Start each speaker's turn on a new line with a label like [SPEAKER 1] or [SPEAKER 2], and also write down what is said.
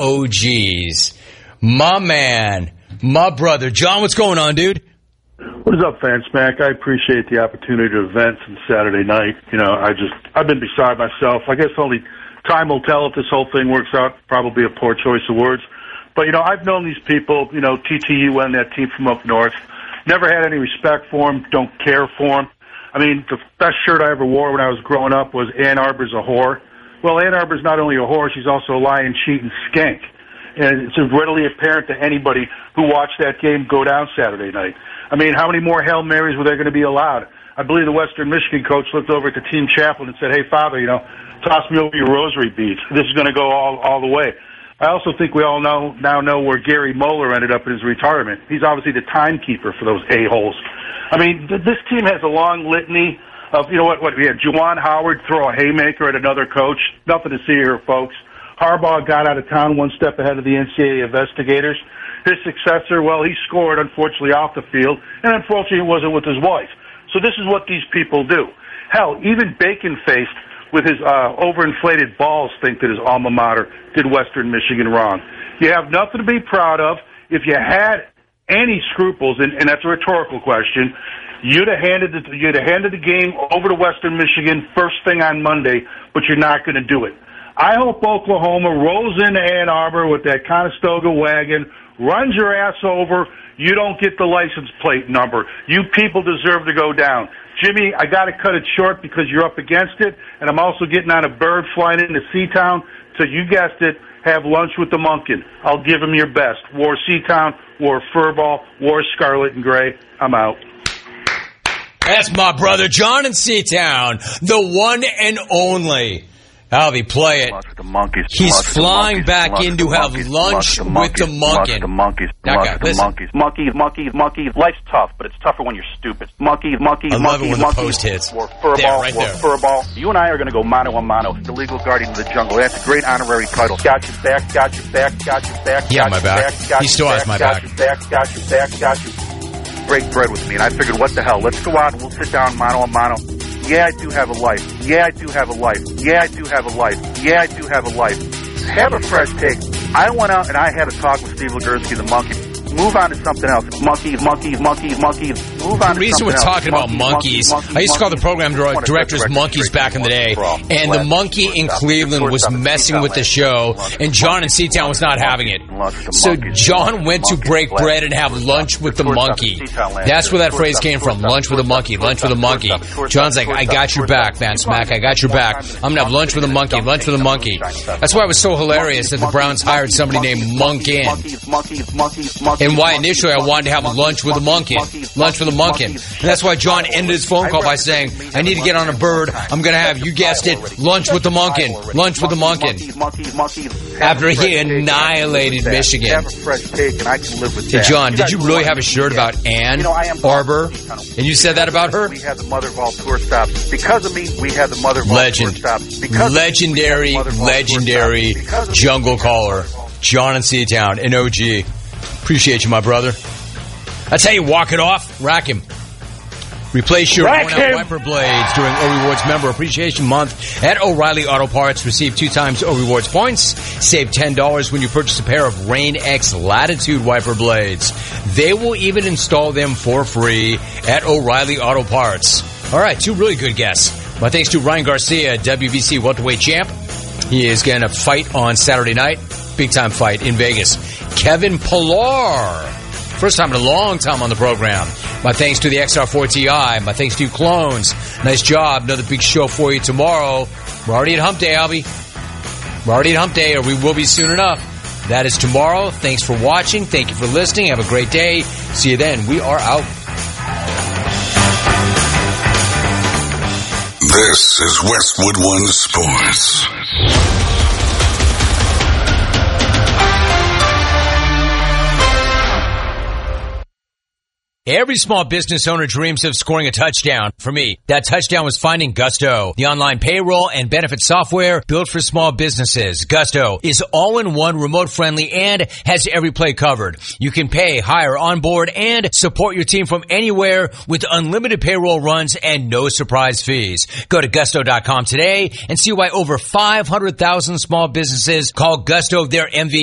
[SPEAKER 1] OGs. My man, my brother. John, what's going on, dude?
[SPEAKER 2] What is up, Fan Smack? I appreciate the opportunity to vent since Saturday night. I've been beside myself. I guess only time will tell if this whole thing works out. Probably a poor choice of words. But, I've known these people, TTUN, that team from up north. Never had any respect for them, don't care for them. I mean, the best shirt I ever wore when I was growing up was Ann Arbor's a whore. Well, Ann Arbor's not only a whore, she's also a lying, cheating skank. And it's readily apparent to anybody who watched that game go down Saturday night. I mean, how many more Hail Marys were there going to be allowed? I believe the Western Michigan coach looked over at the team chaplain and said, "Hey, Father, toss me over your rosary beads. This is going to go all the way." I also think we all now know where Gary Moeller ended up in his retirement. He's obviously the timekeeper for those a-holes. I mean, this team has a long litany of, we had Juwan Howard throw a haymaker at another coach. Nothing to see here, folks. Harbaugh got out of town one step ahead of the NCAA investigators. His successor, well, he scored, unfortunately, off the field, and unfortunately, it wasn't with his wife. So this is what these people do. Hell, even Bacon-faced with his overinflated balls think that his alma mater did Western Michigan wrong. You have nothing to be proud of. If you had any scruples, and that's a rhetorical question, you'd have handed the game over to Western Michigan first thing on Monday, but you're not going to do it. I hope Oklahoma rolls into Ann Arbor with that Conestoga wagon, runs your ass over. You don't get the license plate number. You people deserve to go down. Jimmy, I got to cut it short because you're up against it, and I'm also getting on a bird flying into Seatown. So you guessed it, have lunch with the Monken. I'll give him your best. Wore Seatown, wore Furball, wore Scarlet and Gray. I'm out.
[SPEAKER 1] That's my brother, John in Seatown, the one and only. Albie, play it. He's flying back in to have lunch with the Monken.
[SPEAKER 3] Monkeys. Life's tough, but it's tougher when you're stupid. Monkeys.
[SPEAKER 1] I love it when the post hits.
[SPEAKER 3] Or Furball. You and I are going to go mano a mano. The legal guardian of the jungle. That's a great honorary title. Got your back.
[SPEAKER 1] Yeah, my back. He still has my back.
[SPEAKER 3] Got you. Break bread with me. And I figured, what the hell? Let's go out and we'll sit down mano a mano. Yeah, I do have a life. Have a fresh take. I went out and I had a talk with Steve Legursky, the Monkey. Move on to something else. Monkeys. Move on to something else.
[SPEAKER 1] The reason we're talking about monkeys, I used to call the program directors monkeys back in the day, and the monkey in Cleveland was messing with the show, and John in Seatown was not having it. So John went to break bread and have lunch with the monkey. That's where that phrase came from, lunch with a monkey. John's like, I got your back, man, Smack, I got your back. I'm going to have lunch with a monkey. That's why it was so hilarious that the Browns hired somebody named Monken. And why initially I wanted to have lunch with a Monken. And that's why John ended his phone call by saying, I need to get on a bird. I'm going to have, you guessed it, lunch with the Monken. After he annihilated Michigan. Hey, John, did you really have a shirt about Ann Arbor? And you said that about her?
[SPEAKER 3] We had the mother of all tour stops. Because of me, we had the mother of all tour stops.
[SPEAKER 1] Legendary jungle caller. John in Seatown, an OG. Appreciate you, my brother. That's how you walk it off. Rack him. Replace your worn-out wiper blades during O-Rewards Member Appreciation Month at O'Reilly Auto Parts. Receive 2 times O-Rewards points. Save $10 when you purchase a pair of Rain-X Latitude wiper blades. They will even install them for free at O'Reilly Auto Parts. All right, 2 really good guests. My thanks to Ryan Garcia, WBC welterweight champ. He is going to fight on Saturday night. Big-time fight in Vegas. Kevin Pillar. First time in a long time on the program. My thanks to the XR4 Ti. My thanks to you, clones. Nice job. Another big show for you tomorrow. We're already at Hump Day, Albie. We're already at Hump Day, or we will be soon enough. That is tomorrow. Thanks for watching. Thank you for listening. Have a great day. See you then. We are out.
[SPEAKER 4] This is Westwood One Sports.
[SPEAKER 1] Every small business owner dreams of scoring a touchdown. For me, that touchdown was finding Gusto, the online payroll and benefit software built for small businesses. Gusto is all-in-one, remote-friendly, and has every play covered. You can pay, hire, onboard, and support your team from anywhere with unlimited payroll runs and no surprise fees. Go to Gusto.com today and see why over 500,000 small businesses call Gusto their MVP.